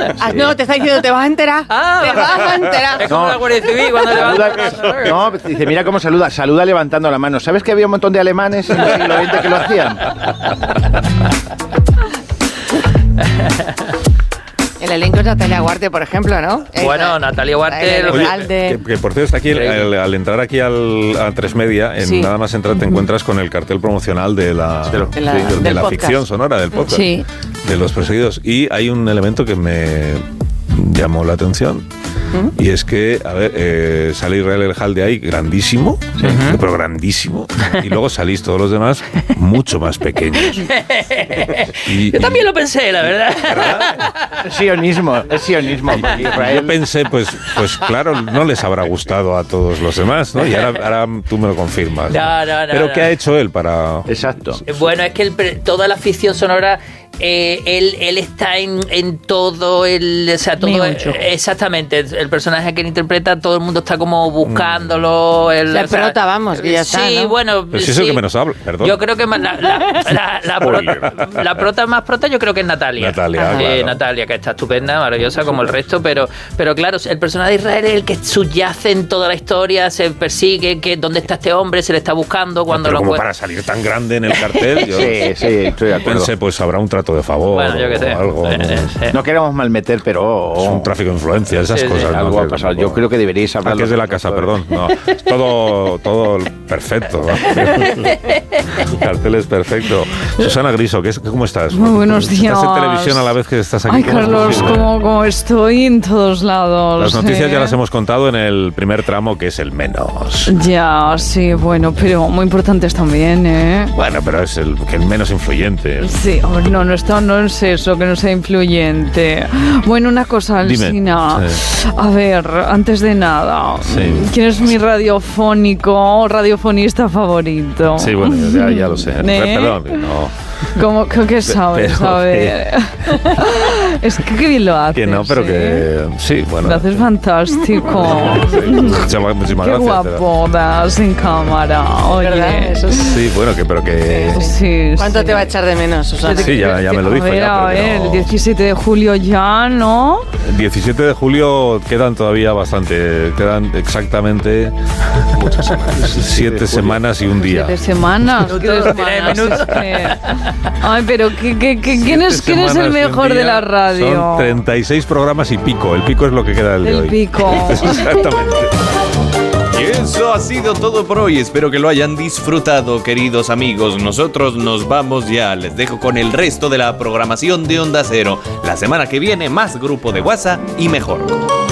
No, te está diciendo, te vas a enterar. Te vas a enterar. Es como la Guardia Civil cuando levanta. No, dice, mira cómo saluda. Saluda levantando la mano. ¿Sabes que había un montón de alemanes en el siglo XX que lo hacían? El elenco es Natalia Guarte, por ejemplo, ¿no? Bueno, Natalia Guarte. Oye, que por cierto, está aquí, al entrar aquí a 3 Media, nada más entrar te encuentras con el cartel promocional de la ficción sonora, del podcast, de Los Perseguidos. Y hay un elemento que me llamó la atención. Y es que, a ver, sale Israel Elhalde ahí, grandísimo, pero grandísimo, y luego salís todos los demás mucho más pequeños. Yo también lo pensé, la verdad. Es sionismo. Yo pensé, pues claro, no les habrá gustado a todos los demás, ¿no? Y ahora tú me lo confirmas. No. Pero ¿qué ha hecho él para...? Exacto. Bueno, es que toda la ficción sonora... él está en todo todo exactamente el personaje que él interpreta, todo el mundo está como buscándolo, la prota, vamos, que ya está, ¿no? Bueno, pero si es el que menos habla, perdón. Yo creo que la prota más prota yo creo que es Natalia, claro. Natalia, que está estupenda, maravillosa como el resto, pero claro, el personaje de Israel es el que subyace en toda la historia, se persigue, que dónde está este hombre, se le está buscando cuando pero lo como para salir tan grande en el cartel, yo sí, estoy de acuerdo. Pensé, pues habrá un trato de favor, bueno, yo qué sé, o algo. No queremos malmeter, pero... Es un tráfico de influencias, esas cosas. Algo ha pasado. Yo creo que deberíais hablar... que es de la casa, perdón. No, es todo perfecto. El cartel es perfecto. Susana Griso, ¿cómo estás? Muy buenos días. ¿Estás en televisión a la vez que estás aquí? Ay, Carlos, como estoy en todos lados. Las noticias ya las hemos contado en el primer tramo, que es el menos. Ya, sí, bueno, pero muy importantes también, ¿eh? Bueno, pero es el menos influyente. Sí, no es eso, que no sea influyente. Bueno, una cosa, Alsina. Sí. A ver, antes de nada, ¿quién es mi radiofonista favorito? Sí, bueno, ya lo sé. Perdón, no. ¿Cómo que sabes? A ver. Es que qué bien lo haces. Que no, pero que... Sí, bueno. Lo haces fantástico. Muchísimas qué gracias. Guapo das en cámara. Oye. ¿Verdad? Eso sí, bueno, pero que... Sí, ¿cuánto te va a echar de menos, Susana? Sí, ya me lo dijo. A ver, el 17 de julio ya, ¿no? El 17 de julio quedan todavía bastante. Quedan exactamente... Muchas semanas. 7 semanas y un día. 7 semanas. 3 semanas. Ay, pero ¿quién es el mejor de la radio? Son 36 programas y pico. El pico es lo que queda del de hoy. El pico. Exactamente. Y eso ha sido todo por hoy. Espero que lo hayan disfrutado, queridos amigos. Nosotros nos vamos ya. Les dejo con el resto de la programación de Onda Cero. La semana que viene, más grupo de WhatsApp y mejor.